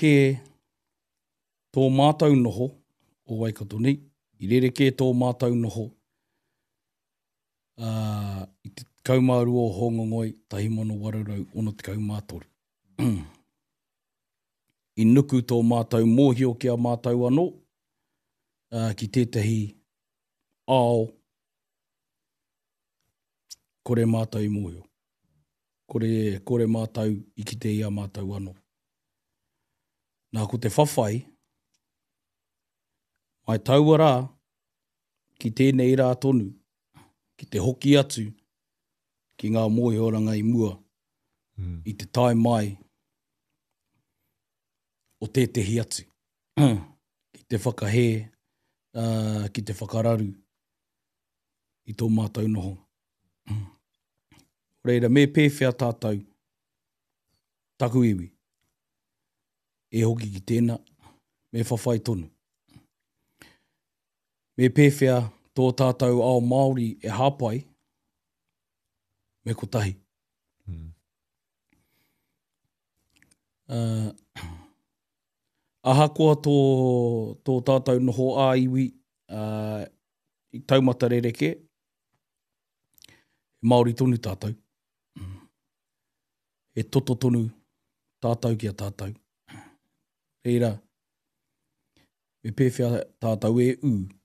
rereke tō mātau noho o Waikato nei, i rereke tō mātau noho i te kaumārua o Hongongoi, 1863. I nuku tō mātau mōhio kia mātau anō, ki tētahi ao, kore mātau i mōhio. Kore mātau i ki te ia mātau anō. Nā ko te whawhai, mai tauara ki tēnei rā tonu, ki te hoki atu, ki ngā mōhioranga i mua, i te tai mai o tētehi atu. Ki te whakahē, ki te whakararu, i tō mātau noho. Reira, me pēwhia tātou, taku iwi, e hoki ki tēnā, me whawhai tonu. Me pēwhia tō tātou ao Māori e hāpai, me kotahi. Ahakoa tō tātou noho a iwi, i taumata rereke, Māori tonu tātou. E toto tonu tātou kia tātou. Reira, me pēwhia tātou e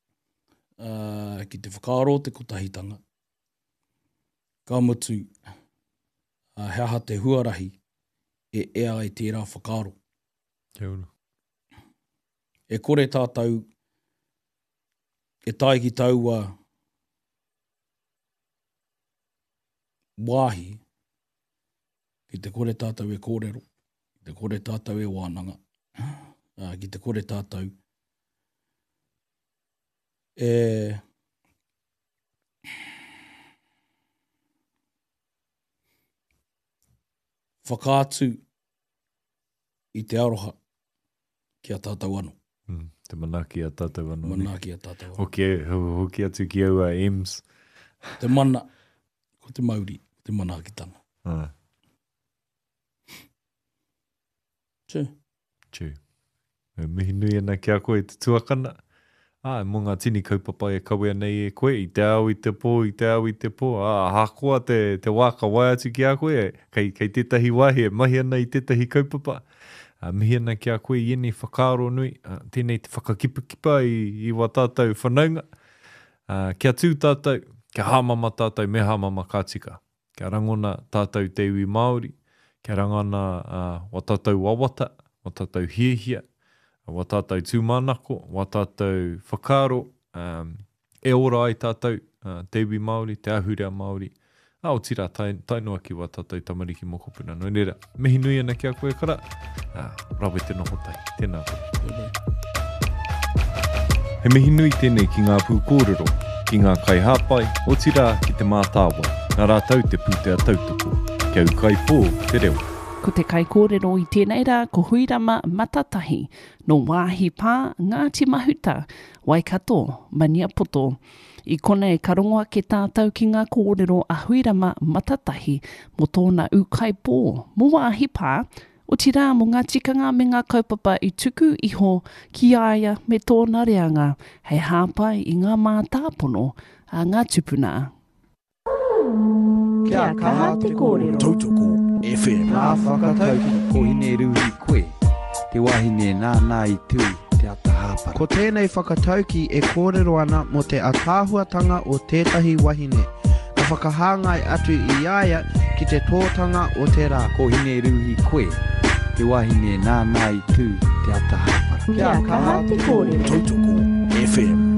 ki te whakaaro te kotahitanga. Ka mutu, hea te huarahi e ea i tērā whakaaro. Kia ora. E kore tātou, e tai ki taua wāhi, ki te kore tātou e kōrero, ki te kore tātou e wānanga, ki te kore tātou e whakaatu i te aroha ki a tātou anō. Te manaki a tātou anō. Manaki a tātou anō. Hoki atu ki au a EMS. Te mana, ko te Māori, te manakitanga. Tū. Mihi nui ana ki a koe te tuakana. Mō ngā tini kaupapa e kawea nei e koe, i te au i te pō. Hakoa te wāka wai atu ki a koe, kei tētahi wahi e mahi ana i tētahi kaupapa. Mihi ana ki a koe i eni whakaaro nui, tēnei te whakakipakipa i wā tātou whanaunga. Kia tū tātou, kia hāmama tātou me hāmama kātika. Kia rangona tātou te iwi Māori, kia rangona wā tātou wawata, wā tātou hiehia, wā tātou tūmānako, wā tātou whakaaro, e ora ai tātou te iwi Māori, te ahurea Māori. O tira, tainua ki wā tātou tamariki mokopuna. No nera, mihi nui ana ki a koe kara, rawe te noho tai. Tēnā koe. He mihi nui tēnei ki ngā pū kōrero, ki ngā kai hāpai, o tira ki te mātāwai, nā rātau te pūtea tautoko, kia ukai pō te reo. Ko te kai kōrero i tēnei rā, ko Huirama Matatahi, no wāhi pā Ngāti Mahuta, Waikato, Maniapoto. I kona e karongoa ke tātou ki ngā kōrero a Huirama Matatahi, mo tōna ukai pō, mo wāhi pā, o tira mo ngā tikanga me ngā kaupapa i tuku iho ki aia me tōna reanga, hei hāpai i ngā mātāpono a ngā tupuna. Kia kaha te kōrero. Tautoko FM. Nā whakatau ki ko hine ruhi koe. Te wahine nā i tū te ata hāpara. Ko tēnei whakatauki e kōrero ana mo te atāhuatanga o tētahi wahine. Ka whakahāngai atu i aia ki te tōtanga o te rā. Ko hine ruhi koe. Te wahine nā i tū te ata hāpara. Kia kaha te kōrero. Tautoko FM.